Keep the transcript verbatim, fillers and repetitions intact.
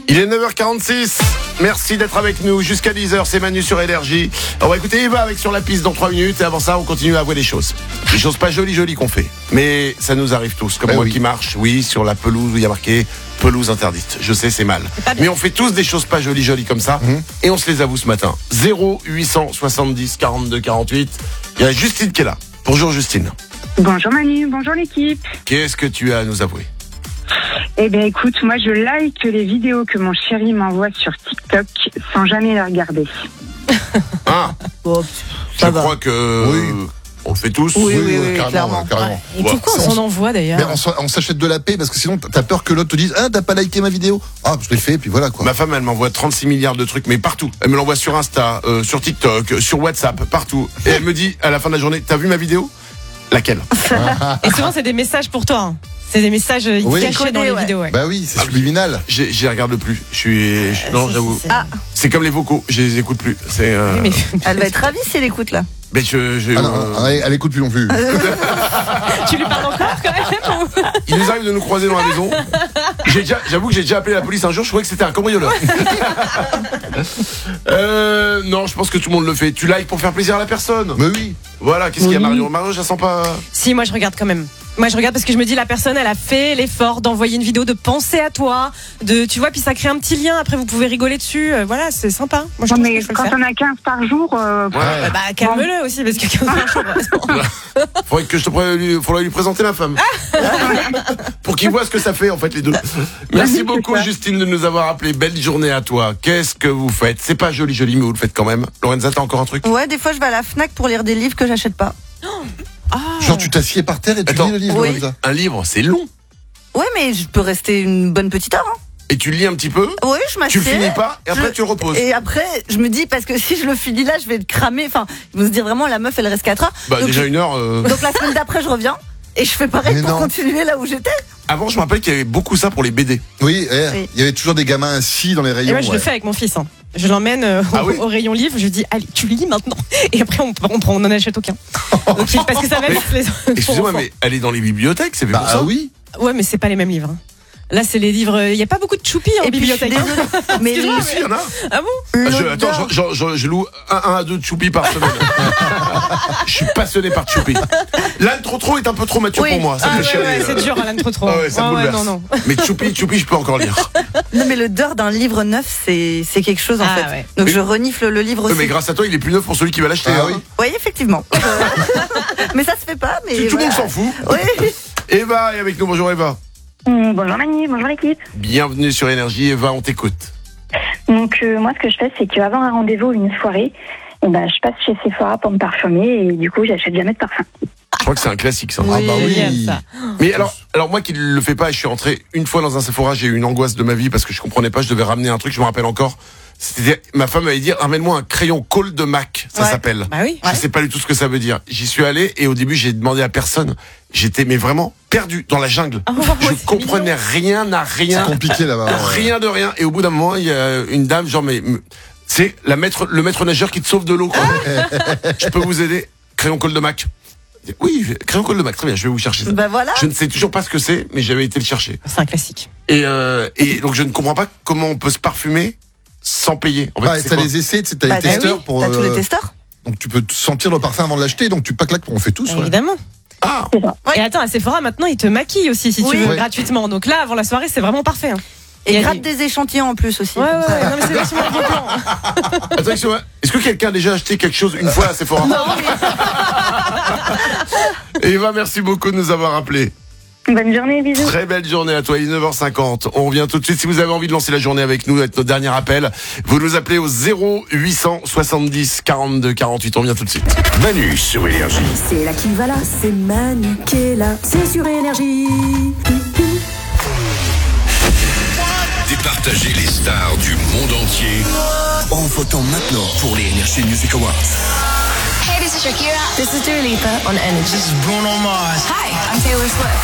Il est neuf heures quarante-six. Merci d'être avec nous jusqu'à dix heures. C'est Manu sur Énergie. On va écouter Eva avec Sur la piste dans trois minutes. Et avant ça, on continue à avouer des choses. Des choses pas jolies, jolies qu'on fait. Mais ça nous arrive tous. Comme ben moi oui. qui marche, oui, sur la pelouse où il y a marqué pelouse interdite. Je sais, c'est mal. Mais on fait tous des choses pas jolies, jolies comme ça. Mmh. Et on se les avoue ce matin. zéro huit cent soixante-dix quarante-deux quarante-huit. Il y a Justine qui est là. Bonjour Justine. Bonjour Manu, bonjour l'équipe. Qu'est-ce que tu as à nous avouer? Eh bien écoute, moi je like les vidéos que mon chéri m'envoie sur TikTok sans jamais les regarder. Ah, oh, je va. crois que Oui. on le fait tous. Oui, oui, oui, carrément, clairement. carrément. Ouais. Et Ouais. pourquoi on Ça, s'en envoie d'ailleurs? Mais on, s- on s'achète de la paix parce que sinon t'as peur que l'autre te dise ah t'as pas liké ma vidéo, ah je l'ai fait et puis voilà quoi. Ma femme, elle m'envoie trente-six milliards de trucs, mais partout. Elle me l'envoie sur Insta, euh, sur TikTok, sur WhatsApp, partout. Et elle me dit à la fin de la journée, t'as vu ma vidéo? Laquelle? Et souvent, c'est des messages pour toi. hein. C'est des messages euh, Oui. cachés dans les Ouais. vidéos. Ouais. Bah oui, c'est Ah, subliminal. J'ai, j'y regarde plus. Je suis, je- non, Ça, j'avoue. c'est- Ah. C'est comme les vocaux, je les écoute plus. C'est. Euh... Oui, mais Elle va être ravie si elle écoute là. mais je, je- Ah non, euh, elle, elle écoute plus non plus. tu lui parles encore quand même ou- Il nous arrive de nous croiser dans la maison. J'ai déjà, j'avoue que j'ai déjà appelé la police un jour. Je croyais que c'était un cambrioleur. euh, non, je pense que tout le monde le fait. Tu likes pour faire plaisir à la personne. Mais oui. Voilà. Qu'est-ce qu'il y a, Mario? Mario, je la sens pas. Si, moi je regarde quand même. Moi je regarde parce que je me dis la personne elle a fait l'effort d'envoyer une vidéo, de penser à toi, de tu vois, puis ça crée un petit lien. Après vous pouvez rigoler dessus. Euh, voilà, c'est sympa. Moi je Non trouve mais que je peux le quand faire. on a quinze par jour, euh, Ouais. Euh, bah calme-le aussi parce que quinze jours. Faudrait que je te pré- lui, faudrait lui présenter ma femme. Pour qu'il voit ce que ça fait en fait les deux. Merci beaucoup Justine de nous avoir appelé. Belle journée à toi. Qu'est-ce que vous faites? C'est pas joli joli mais vous le faites quand même. Lorenza, t'as encore un truc? Ouais, des fois je vais à la Fnac pour lire des livres que j'achète pas. Genre tu t'assieds par terre et tu Attends. lis le livre Oui. comme ça. Un livre, c'est long. Ouais, mais je peux rester une bonne petite heure. Hein. Et tu lis un petit peu, Oui, je tu m'assieds. le finis pas et après je- tu le reposes. Et après, je me dis, parce que si je le finis là, je vais le cramer. Enfin, ils vont se dire vraiment, la meuf, elle reste quatre heures. Bah donc, déjà une heure. euh, donc la semaine d'après, je reviens. Et je fais pareil Mais pour non. continuer là où j'étais. Avant je me rappelle qu'il y avait beaucoup ça pour les B D. Oui, eh, Oui. il y avait toujours des gamins assis dans les Et rayons. moi je ouais. le fais avec mon fils. hein. Je l'emmène euh, au, Ah oui au rayon livre. Je lui dis allez tu lis maintenant. Et après on on, prend- on en achète aucun. Donc, il- parce que ça va Mais- vite les. Excusez-moi pour enfants. mais aller dans les bibliothèques, c'est fait Bah pour ça. ah oui. Ouais mais c'est pas les mêmes livres. hein. Là c'est les livres. Il y a pas beaucoup de choupi en Et puis, je suis bibliothèque. hein. désolée, mais Excuse-moi, Si, il y en a. Ah bon? Ah, je, l'odeur- attends, je, je, je, je loue un, un à deux choupi par semaine. Je suis passionné par choupi. L'âne trop trop est un peu trop mature Oui. pour moi. Ça Ah me ouais, fait ouais, chialer, c'est euh. dur Alan trop trop. Ah ouais, ça me Ouais, ouais, bouleverse. non non. Mais choupi, choupi, je peux encore lire. Non, mais l'odeur d'un livre neuf, c'est c'est quelque chose en Ah, fait. ouais. Donc Mais- je renifle le livre Ouais, aussi. mais grâce à toi, il est plus neuf pour celui qui va l'acheter. Ah hein. oui. Oui, effectivement. mais ça se fait pas. Mais Tout le monde voilà. s'en fout. Oui. Eva est avec nous. Bonjour Eva. hum, bonjour Manu, bonjour l'équipe. Bienvenue sur Énergie. Eva, on t'écoute. Donc euh, moi ce que je fais c'est qu'avant un rendez-vous ou une soirée, eh ben, je passe chez Sephora pour me parfumer et du coup j'achète jamais de parfum. Je crois que c'est un classique ça. Ah bah oui. génial, ça. Mais alors, alors moi qui le fais pas, je suis rentré une fois dans un Sephora, j'ai eu une angoisse de ma vie parce que je comprenais pas, je devais ramener un truc, je me rappelle encore. C'était, ma femme m'avait dit, ramène-moi un crayon Cole de Mac, ça Ouais. s'appelle. Bah oui. Je sais pas du tout ce que ça veut dire. J'y suis allé et au début j'ai demandé à personne. J'étais mais vraiment perdu dans la jungle. Oh, Je c'est comprenais rien à C'est rien, compliqué là-bas. ouais. rien de rien. Et au bout d'un moment, il y a une dame genre mais mais, c'est la maître, le maître nageur qui te sauve de l'eau. quoi. Je peux vous aider? Crayon Cole de Mac. Oui, crayon Cole de Mac. Très bien, je vais vous chercher ça. Bah voilà. Je ne sais toujours pas ce que c'est, mais j'avais été le chercher. C'est un classique. Et, euh, et donc je ne comprends pas comment on peut se parfumer sans payer. En fait, Ouais, c'est t'as quoi les essais, tu sais, t'as Bah, les t'as- testeurs oui, pour. T'as tous les euh, testeurs. Donc tu peux sentir le parfum avant de l'acheter, donc tu pas claques, on fait tous. ouais. Évidemment. Ah, C'est ça. Et attends, à Sephora maintenant ils te maquillent aussi si tu Oui. veux Ouais. gratuitement. Donc là avant la soirée c'est vraiment parfait. hein. Il y Et a gratte des- des échantillons en plus aussi. Ouais ouais, comme ça. ouais. Non mais c'est vachement un bon plan. attends, excuse-moi. Est-ce que quelqu'un a déjà acheté quelque chose une fois à Sephora? Eva, merci beaucoup de nous avoir appelés. Bonne journée, bisous. Très belle journée à toi, il est neuf heures cinquante. On revient tout de suite. Si vous avez envie de lancer la journée avec nous, être notre dernier appel, vous nous appelez au zéro huit cent soixante-dix quarante-deux quarante-huit. On revient tout de suite. Manu sur Énergie. C'est là qui va là, c'est Manu qui est là, c'est sur Énergie. Départager les stars du monde entier en votant maintenant pour les Energy Music Awards. Hey, this is Shakira. This is Dua Lipa on Energy. This is Bruno Mars. Hi, I'm Taylor Swift.